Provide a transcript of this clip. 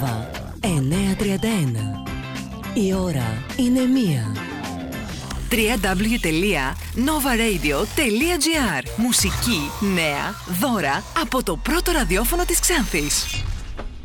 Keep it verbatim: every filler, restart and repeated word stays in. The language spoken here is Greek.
Nova εννιακόσια τριάντα ένα. Η ώρα είναι μία. double-u double-u double-u τελεία nova radio τελεία gr. Μουσική, νέα, δώρα από το πρώτο ραδιόφωνο της Ξάνθης.